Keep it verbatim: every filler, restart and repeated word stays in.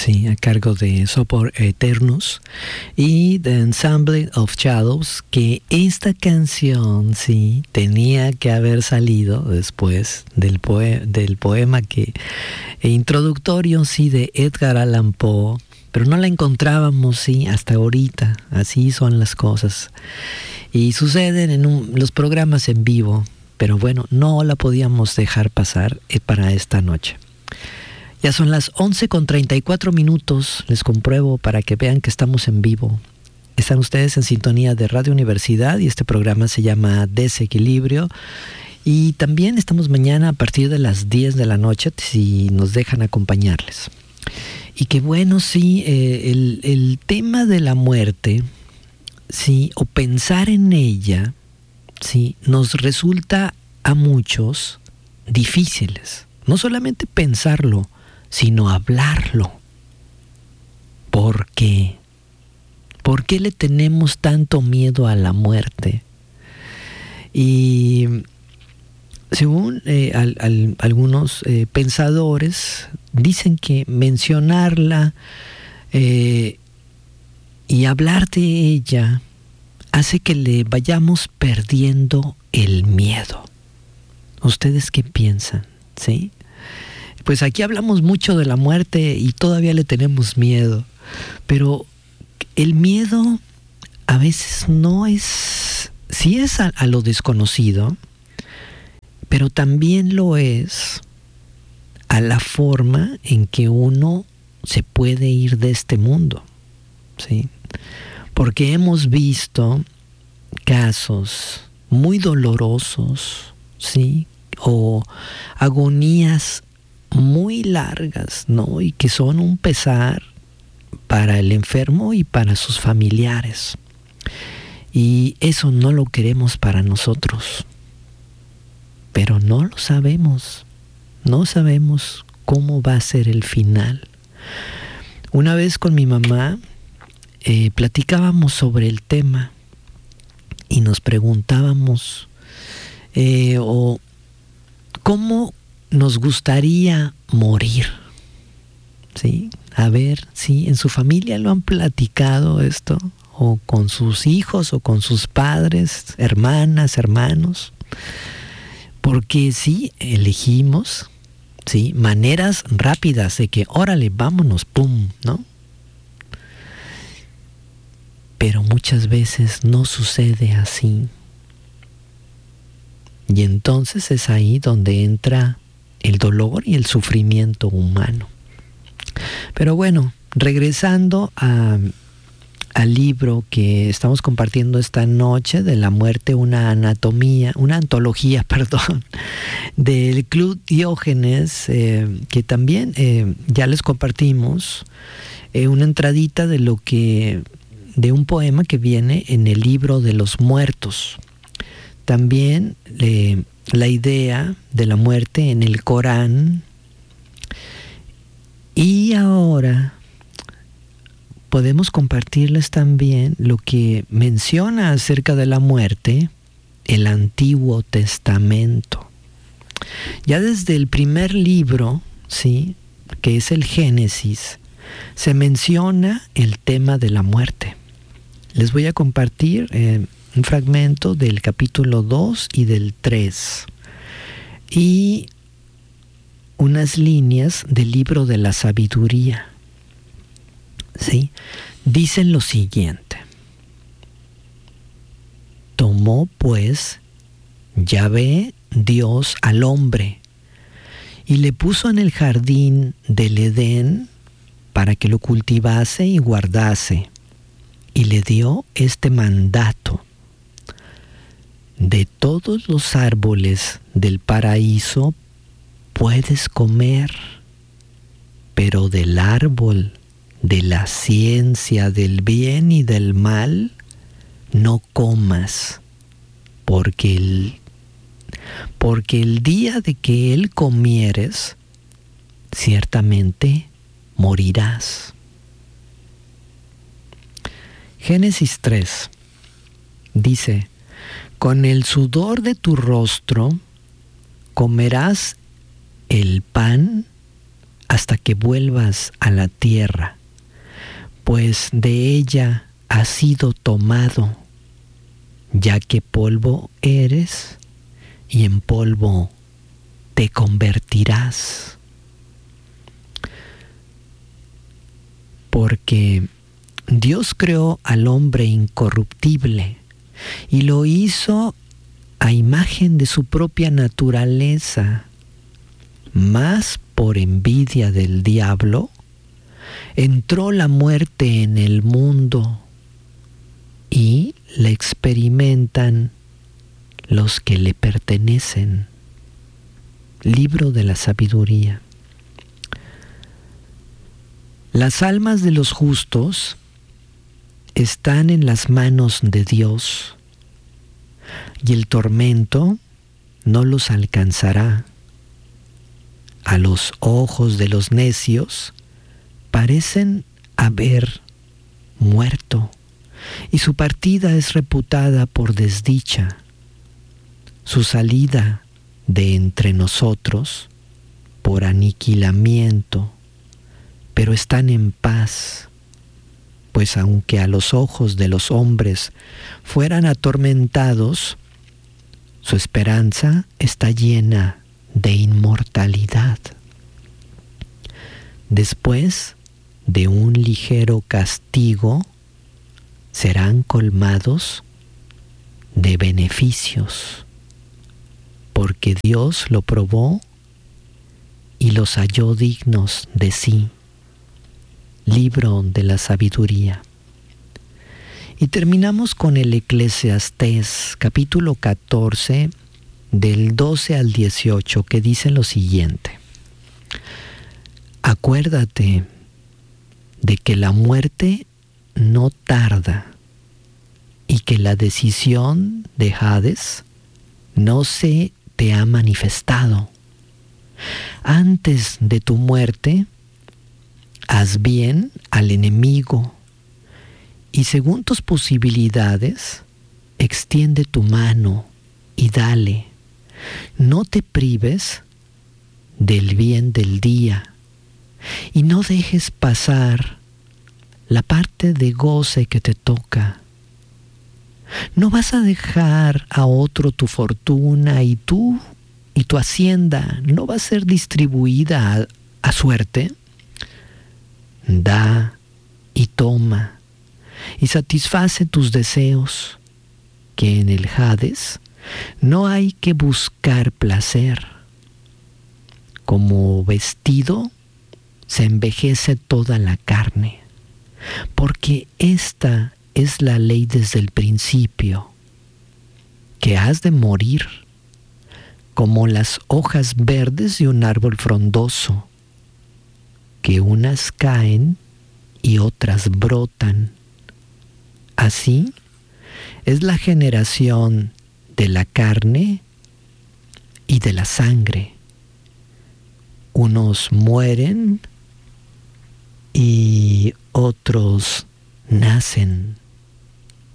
sí, a cargo de Sopor Eternus y The Ensemble of Shadows, que esta canción, sí, tenía que haber salido después del, poe del poema que introductorio, sí, de Edgar Allan Poe, pero no la encontrábamos, sí, hasta ahorita. Así son las cosas. Y suceden en un, los programas en vivo, pero bueno, no la podíamos dejar pasar para esta noche. Ya son las once con treinta y cuatro minutos, les compruebo para que vean que estamos en vivo. Están ustedes en sintonía de Radio Universidad y este programa se llama Desequilibrio. Y también estamos mañana a partir de las diez de la noche, si nos dejan acompañarles. Y que bueno, sí, eh, el, el tema de la muerte, sí, o pensar en ella, sí, nos resulta a muchos difíciles. No solamente pensarlo, sino hablarlo. ¿Por qué? ¿Por qué le tenemos tanto miedo a la muerte? Y según eh, al, al, algunos eh, pensadores, dicen que mencionarla eh, y hablar de ella hace que le vayamos perdiendo el miedo. ¿Ustedes qué piensan? ¿Sí? Pues aquí hablamos mucho de la muerte y todavía le tenemos miedo, pero el miedo a veces no es, sí es a, a lo desconocido, pero también lo es a la forma en que uno se puede ir de este mundo, ¿sí? Porque hemos visto casos muy dolorosos, ¿sí? O agonías muy largas, ¿no? Y que son un pesar para el enfermo y para sus familiares. Y eso no lo queremos para nosotros. Pero no lo sabemos. No sabemos cómo va a ser el final. Una vez con mi mamá eh, platicábamos sobre el tema y nos preguntábamos eh, o cómo nos gustaría morir. ¿Sí? A ver, ¿sí? ¿En su familia lo han platicado esto? ¿O con sus hijos o con sus padres, hermanas, hermanos? Porque sí, elegimos, sí, maneras rápidas de que, órale, vámonos, pum, ¿no? Pero muchas veces no sucede así. Y entonces es ahí donde entra el dolor y el sufrimiento humano. Pero bueno, regresando a... al libro que estamos compartiendo esta noche, de la muerte, una anatomía, una antología, perdón, del Club Diógenes, eh, que también eh, ya les compartimos eh, una entradita de lo que, de un poema que viene en el libro de los muertos. También eh, la idea de la muerte en el Corán. Y ahora podemos compartirles también lo que menciona acerca de la muerte el Antiguo Testamento. Ya desde el primer libro, ¿sí?, que es el Génesis, se menciona el tema de la muerte. Les voy a compartir eh, un fragmento del capítulo dos y del tres y unas líneas del libro de la sabiduría. ¿Sí? Dicen lo siguiente: tomó pues Yahvé Dios al hombre y le puso en el jardín del Edén para que lo cultivase y guardase, y le dio este mandato: de todos los árboles del paraíso puedes comer, pero del árbol de la ciencia del bien y del mal no comas, porque el, porque el día de que él comieres, ciertamente morirás. Génesis tres dice: con el sudor de tu rostro comerás el pan hasta que vuelvas a la tierra, pues de ella has sido tomado, ya que polvo eres y en polvo te convertirás. Porque Dios creó al hombre incorruptible y lo hizo a imagen de su propia naturaleza, mas por envidia del diablo entró la muerte en el mundo y la experimentan los que le pertenecen. Libro de la Sabiduría. Las almas de los justos están en las manos de Dios, y el tormento no los alcanzará. A los ojos de los necios parecen haber muerto, y su partida es reputada por desdicha. Su salida de entre nosotros por aniquilamiento, pero están en paz, pues aunque a los ojos de los hombres fueran atormentados, su esperanza está llena de inmortalidad. Después de un ligero castigo, serán colmados de beneficios, porque Dios lo probó y los halló dignos de sí. Libro de la Sabiduría. Y terminamos con el Eclesiastés, capítulo catorce, del doce al dieciocho, que dice lo siguiente: Acuérdate de que la muerte no tarda y que la decisión de Hades no se te ha manifestado. Antes de tu muerte, haz bien al enemigo y según tus posibilidades, extiende tu mano y dale. No te prives del bien del día y no dejes pasar la parte de goce que te toca. No vas a dejar a otro tu fortuna y tú y tu hacienda no va a ser distribuida a, a suerte. Da y toma y satisface tus deseos, que en el Hades no hay que buscar placer. Como vestido se envejece toda la carne, porque esta es la ley desde el principio, que has de morir como las hojas verdes de un árbol frondoso, que unas caen y otras brotan. Así es la generación de la carne y de la sangre. Unos mueren y otros nacen.